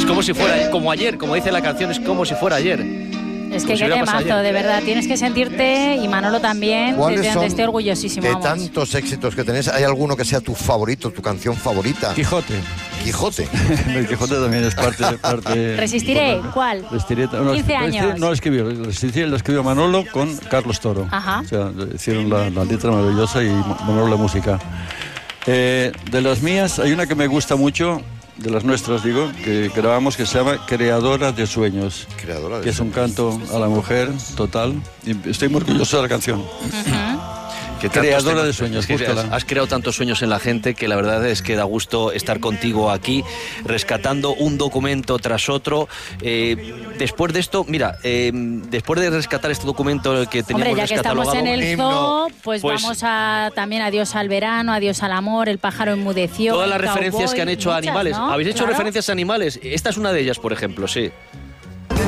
como si fuera, como ayer, como dice la canción, es como si fuera ayer. Es que qué temazo, de verdad. Tienes que sentirte, y Manolo también, estoy orgullosísimo. De tantos éxitos que tenés, ¿hay alguno que sea tu favorito, tu canción favorita? Quijote. Quijote. El Quijote también es parte Resistiré, importante. ¿cuál? Resistiré, 15 años. No lo escribió, Resistiré lo escribió Manolo con Carlos Toro. Ajá. O sea, hicieron la letra maravillosa y Manolo la música. De las mías, hay una que me gusta mucho, de las nuestras digo, que grabamos, que se llama Creadora de Sueños. Creadora de que es un canto a la mujer total. Y estoy muy orgulloso de la canción. Creadora de sueños, has creado tantos sueños en la gente que la verdad es que da gusto estar contigo aquí, rescatando un documento tras otro. Después de esto, mira, después de rescatar este documento que teníamos ya que estamos en el zoo, pues vamos a también Adiós al verano, Adiós al amor, El pájaro enmudeció. Todas las referencias que han hecho a animales. ¿no? ¿Habéis hecho referencias a animales? Esta es una de ellas, por ejemplo, sí.